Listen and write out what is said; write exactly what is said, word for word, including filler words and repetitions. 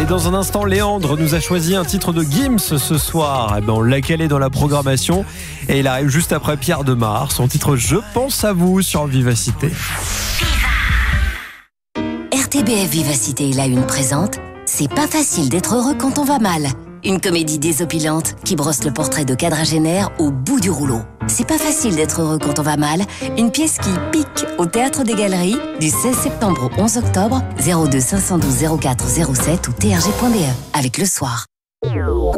dans un instant, Léandre nous a choisi un titre de Gims ce soir. Eh ben, on l'a calé dans la programmation et il arrive juste après Pierre Demar. Son titre Je pense à vous sur Vivacité. R T B F Vivacité et la Une présente C'est pas facile d'être heureux quand on va mal. Une comédie désopilante qui brosse le portrait de quadragénaire au bout du rouleau. C'est pas facile d'être heureux quand on va mal. Une pièce qui pique au Théâtre des Galeries du seize septembre au onze octobre. zéro deux cinq un deux zéro quatre zéro sept ou t r g point b e avec Le Soir.